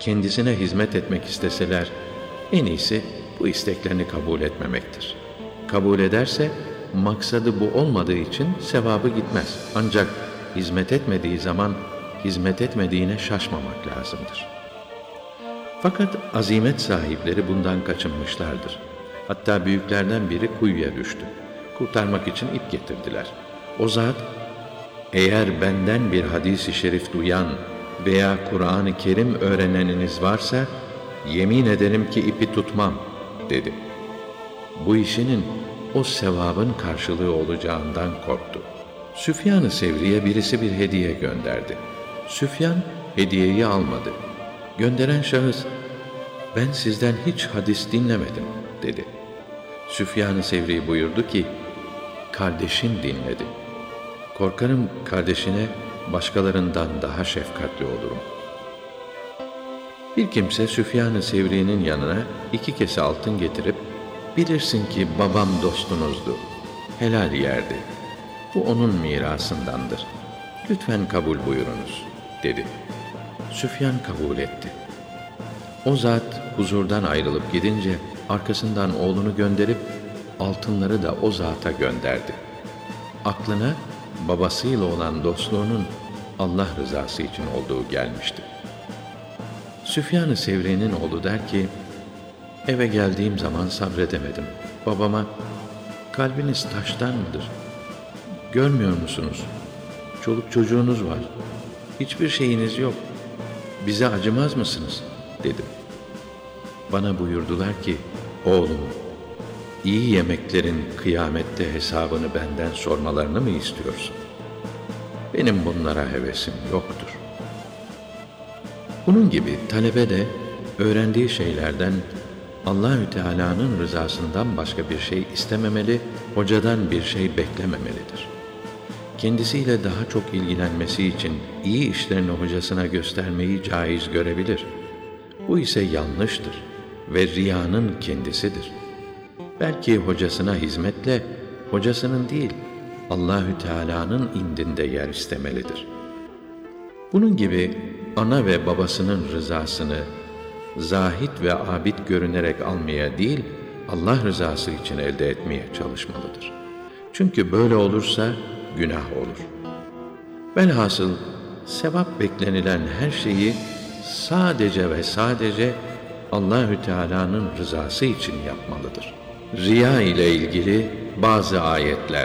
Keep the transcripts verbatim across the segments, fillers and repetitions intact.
kendisine hizmet etmek isteseler, en iyisi bu isteklerini kabul etmemektir. Kabul ederse, maksadı bu olmadığı için sevabı gitmez. Ancak hizmet etmediği zaman, hizmet etmediğine şaşmamak lazımdır. Fakat azimet sahipleri bundan kaçınmışlardır. Hatta büyüklerden biri kuyuya düştü. Kurtarmak için ip getirdiler. O zat, eğer benden bir hadis-i şerif duyan veya Kur'an-ı Kerim öğreneniniz varsa, yemin ederim ki ipi tutmam, dedi. Bu işinin o sevabın karşılığı olacağından korktu. Süfyan-ı Sevri'ye birisi bir hediye gönderdi. Süfyan hediyeyi almadı. Gönderen şahıs, ben sizden hiç hadis dinlemedim, dedi. Süfyan-ı Sevri buyurdu ki, kardeşin dinledi. Korkarım kardeşine başkalarından daha şefkatli olurum. Bir kimse Süfyan-ı Sevri'nin yanına iki kese altın getirip, bilirsin ki babam dostunuzdu, helal yerdi. Bu onun mirasındandır. Lütfen kabul buyurunuz, dedi. Süfyan kabul etti. O zat huzurdan ayrılıp gidince, arkasından oğlunu gönderip, altınları da o zata gönderdi. Aklına, babasıyla olan dostluğunun Allah rızası için olduğu gelmişti. Süfyan-ı Sevri'nin oğlu der ki, eve geldiğim zaman sabredemedim. Babama, kalbiniz taştan mıdır? Görmüyor musunuz? Çoluk çocuğunuz var. Hiçbir şeyiniz yok. Bize acımaz mısınız? Dedim. Bana buyurdular ki, oğlum, iyi yemeklerin kıyamette hesabını benden sormalarını mı istiyorsun? Benim bunlara hevesim yoktur. Bunun gibi talebe de öğrendiği şeylerden Allahü Teala'nın rızasından başka bir şey istememeli, hocadan bir şey beklememelidir. Kendisiyle daha çok ilgilenmesi için iyi işlerini hocasına göstermeyi caiz görebilir. Bu ise yanlıştır ve riyanın kendisidir. Belki hocasına hizmetle, hocasının değil, Allahü Teala'nın indinde yer istemelidir. Bunun gibi ana ve babasının rızasını zahit ve abid görünerek almaya değil, Allah rızası için elde etmeye çalışmalıdır. Çünkü böyle olursa günah olur. Velhasıl sevap beklenilen her şeyi sadece ve sadece Allahü Teala'nın rızası için yapmalıdır. Riya ile ilgili bazı ayetler.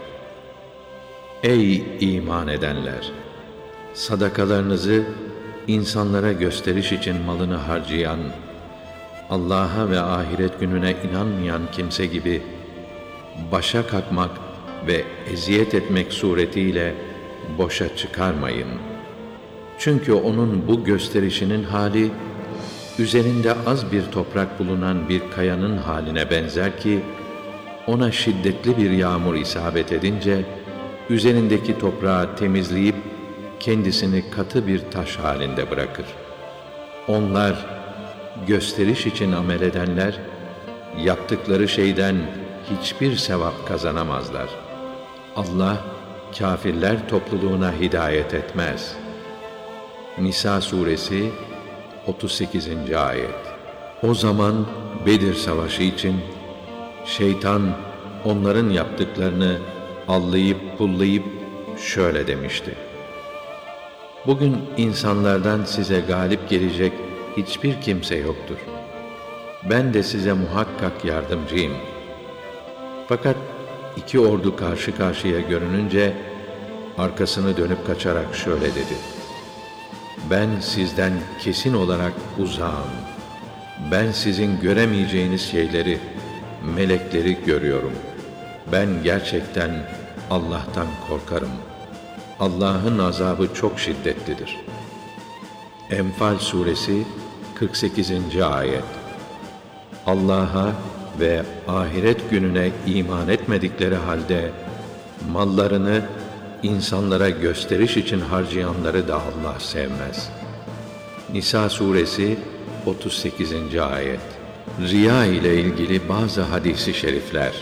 Ey iman edenler! Sadakalarınızı insanlara gösteriş için malını harcayan, Allah'a ve ahiret gününe inanmayan kimse gibi başa kalkmak ve eziyet etmek suretiyle boşa çıkarmayın. Çünkü onun bu gösterişinin hali, üzerinde az bir toprak bulunan bir kayanın haline benzer ki, ona şiddetli bir yağmur isabet edince, üzerindeki toprağı temizleyip, kendisini katı bir taş halinde bırakır. Onlar, gösteriş için amel edenler, yaptıkları şeyden hiçbir sevap kazanamazlar. Allah, kâfirler topluluğuna hidayet etmez. Nisa suresi otuz sekizinci ayet. O zaman Bedir Savaşı için şeytan onların yaptıklarını allayıp pullayıp şöyle demişti: bugün insanlardan size galip gelecek hiçbir kimse yoktur. Ben de size muhakkak yardımcıyım. Fakat iki ordu karşı karşıya görününce arkasını dönüp kaçarak şöyle dedi: ben sizden kesin olarak uzağım. Ben sizin göremeyeceğiniz şeyleri, melekleri görüyorum. Ben gerçekten Allah'tan korkarım. Allah'ın azabı çok şiddetlidir. Enfal suresi kırk sekizinci ayet. Allah'a ve ahiret gününe iman etmedikleri halde mallarını insanlara gösteriş için harcayanları da Allah sevmez. Nisa suresi otuz sekizinci ayet. Riya ile ilgili bazı hadis-i şerifler.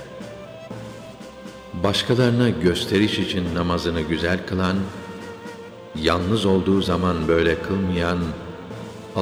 Başkalarına gösteriş için namazını güzel kılan, yalnız olduğu zaman böyle kılmayan